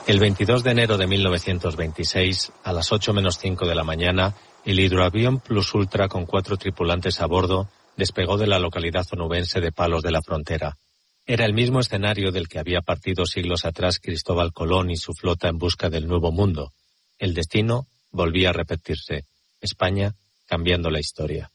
El 22 de enero de 1926, a las 8:05 de la mañana, el hidroavión Plus Ultra con 4 tripulantes a bordo despegó de la localidad onubense de Palos de la Frontera. Era el mismo escenario del que había partido siglos atrás Cristóbal Colón y su flota en busca del Nuevo Mundo. El destino volvía a repetirse. España cambiando la historia.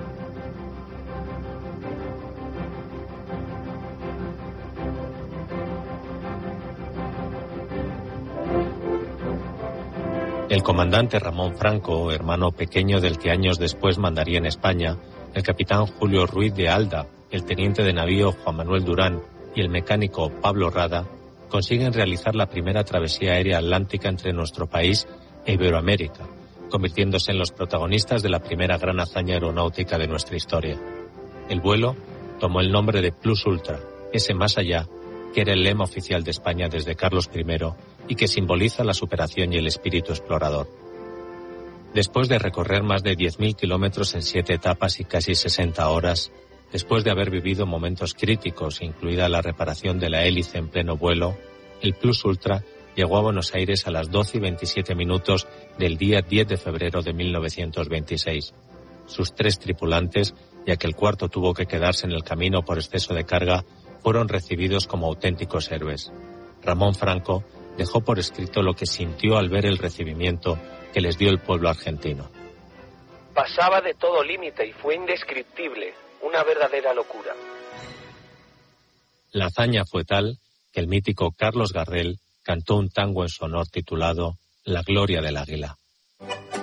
El comandante Ramón Franco, hermano pequeño del que años después mandaría en España, el capitán Julio Ruiz de Alda, el teniente de navío Juan Manuel Durán y el mecánico Pablo Rada, consiguen realizar la primera travesía aérea atlántica entre nuestro país e Iberoamérica, convirtiéndose en los protagonistas de la primera gran hazaña aeronáutica de nuestra historia. El vuelo tomó el nombre de Plus Ultra, ese más allá, que era el lema oficial de España desde Carlos I y que simboliza la superación y el espíritu explorador. Después de recorrer más de 10.000 kilómetros en 7 etapas y casi 60 horas, después de haber vivido momentos críticos, incluida la reparación de la hélice en pleno vuelo, el Plus Ultra llegó a Buenos Aires a las 12:27 del día 10 de febrero de 1926. Sus 3 tripulantes, ya que el cuarto tuvo que quedarse en el camino por exceso de carga, fueron recibidos como auténticos héroes. Ramón Franco dejó por escrito lo que sintió al ver el recibimiento que les dio el pueblo argentino. Pasaba de todo límite y fue indescriptible, una verdadera locura. La hazaña fue tal que el mítico Carlos Gardel cantó un tango en su honor titulado La gloria del águila.